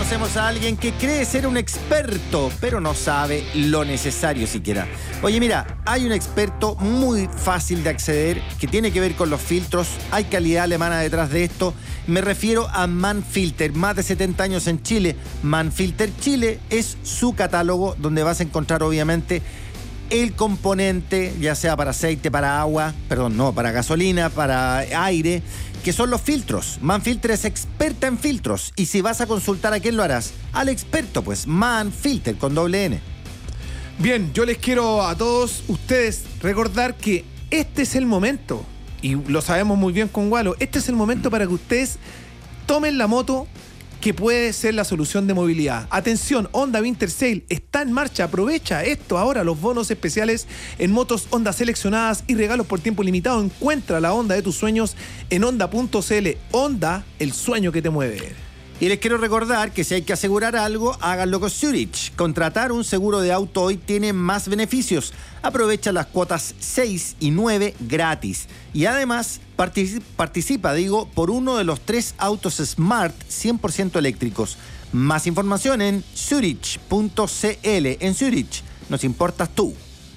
conocemos a alguien que cree ser un experto, pero no sabe lo necesario siquiera. Oye, mira, hay un experto muy fácil de acceder que tiene que ver con los filtros. Hay calidad alemana detrás de esto. Me refiero a Manfilter, más de 70 años en Chile. Manfilter Chile es su catálogo donde vas a encontrar obviamente el componente, ya sea para aceite, para agua, para gasolina, para aire, que son los filtros. Manfilter es experta en filtros. Y si vas a consultar, ¿a quién lo harás? Al experto, pues, Manfilter, con doble N. Bien, yo les quiero a todos ustedes recordar que este es el momento, y lo sabemos muy bien con Walo, este es el momento para que ustedes tomen la moto que puede ser la solución de movilidad. Atención, Honda Winter Sale está en marcha. Aprovecha esto ahora, los bonos especiales en motos Honda seleccionadas y regalos por tiempo limitado. Encuentra la Honda de tus sueños en honda.cl. Honda, el sueño que te mueve. Y les quiero recordar que si hay que asegurar algo, háganlo con Zurich. Contratar un seguro de auto hoy tiene más beneficios. Aprovecha las cuotas 6 y 9 gratis. Y además participa, por uno de los 3 autos Smart 100% eléctricos. Más información en Zurich.cl. En Zurich nos importas tú.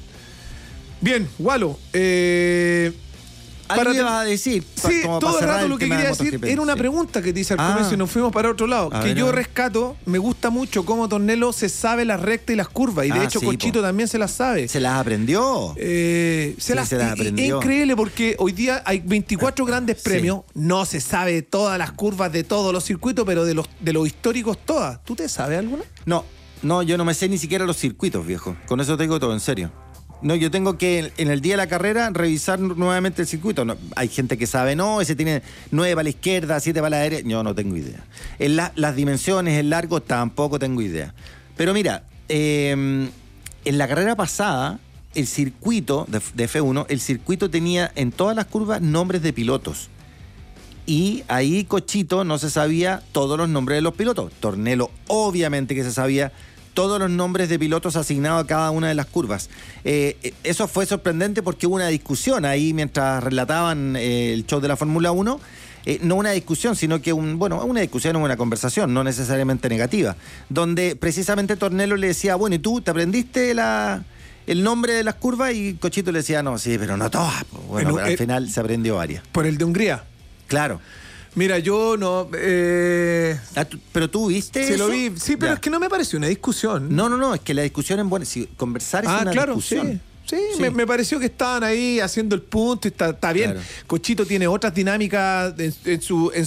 Bien, Walo, ¿Algo ibas a decir? Sí, todo el rato lo que quería decir era una pregunta que te hice al comienzo y nos fuimos para otro lado. Yo rescato, me gusta mucho cómo Tornello se sabe las rectas y las curvas. Y de hecho, Cochito también se las sabe. ¿Se las aprendió? Se las aprendió. Es increíble porque hoy día hay 24 grandes premios. No se sabe todas las curvas de todos los circuitos, pero de los históricos todas. ¿Tú te sabes alguna? No, yo no me sé ni siquiera los circuitos, viejo. Con eso te digo todo, en serio. No, yo tengo que en el día de la carrera revisar nuevamente el circuito. No, hay gente que sabe, ese tiene 9 para la izquierda, 7 para la derecha. Yo no tengo idea. Las dimensiones, el largo, tampoco tengo idea. Pero mira, en la carrera pasada, el circuito de F1, el circuito tenía en todas las curvas nombres de pilotos. Y ahí Cochito no se sabía todos los nombres de los pilotos. Tornello obviamente que se sabía todos los nombres de pilotos asignados a cada una de las curvas. Eso fue sorprendente porque hubo una discusión ahí mientras relataban el show de la Fórmula 1. No una discusión, sino que una discusión o una conversación, no necesariamente negativa, donde precisamente Tornello le decía, bueno, ¿y tú te aprendiste el nombre de las curvas? Y Cochito le decía, no, sí, pero no todas. Bueno, pero al final se aprendió varias. ¿Por el de Hungría? Claro. Mira, yo no... ¿Pero tú viste eso? Sí, lo vi. Sí, pero ya. Es que no me pareció una discusión. No, es que la discusión es buena. Si conversar es una discusión. Sí, me pareció que estaban ahí haciendo el punto y está bien. Claro. Cochito tiene otras dinámicas en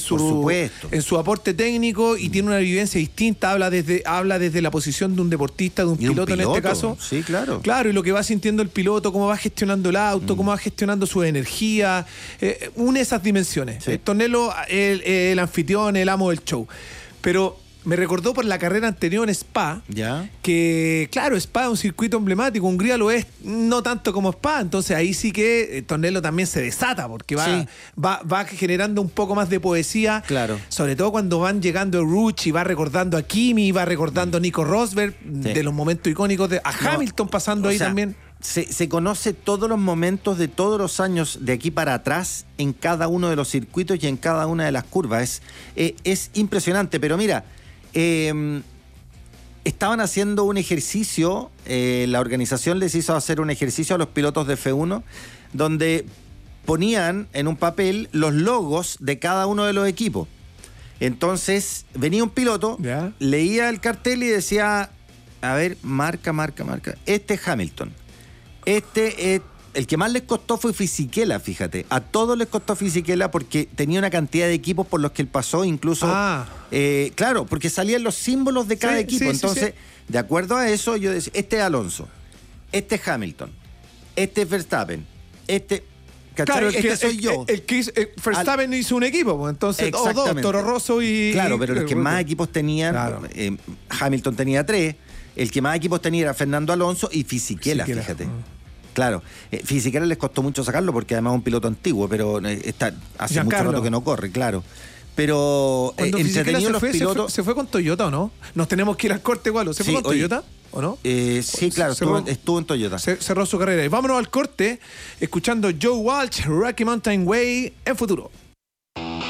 su aporte técnico y tiene una vivencia distinta. Habla desde la posición de un deportista, de un piloto en este caso. Sí, claro. Claro, y lo que va sintiendo el piloto, cómo va gestionando el auto, cómo va gestionando su energía. Une esas dimensiones. Sí. Tornello, el anfitrión, el amo del show. Pero me recordó por la carrera anterior en Spa, ¿ya? Que, claro, Spa es un circuito emblemático, Hungría lo es, no tanto como Spa, entonces ahí sí que Tornello también se desata, porque va generando un poco más de poesía, claro. Sobre todo cuando van llegando Ruch y va recordando a Kimi, va recordando a Nico Rosberg, de los momentos icónicos a Hamilton pasando ahí también. Se conoce todos los momentos de todos los años de aquí para atrás en cada uno de los circuitos y en cada una de las curvas. Es impresionante, pero mira, estaban haciendo un ejercicio, la organización les hizo hacer un ejercicio a los pilotos de F1 donde ponían en un papel los logos de cada uno de los equipos. Entonces venía un piloto, leía el cartel y decía, a ver, marca, este es Hamilton, el que más les costó fue Fisichella, fíjate. A todos les costó Fisichella porque tenía una cantidad de equipos por los que él pasó, incluso... claro, porque salían los símbolos de cada equipo. Entonces, de acuerdo a eso, yo decía, este es Alonso, este es Hamilton, este es Verstappen, Claro, soy yo. Verstappen hizo un equipo, pues, entonces dos, Toro Rosso y... Claro, pero los que más equipos tenían, Hamilton tenía 3, el que más equipos tenía era Fernando Alonso y Fisichella, fíjate. Claro, Fisichella les costó mucho sacarlo porque además es un piloto antiguo, pero hace mucho rato que no corre, claro. Pero entretenido los pilotos... ¿Se fue con Toyota o no? Nos tenemos que ir al corte igual. ¿Se fue con Toyota o no? Sí, claro, estuvo en Toyota. Cerró su carrera. Y vámonos al corte escuchando Joe Walsh, Rocky Mountain Way en Futuro.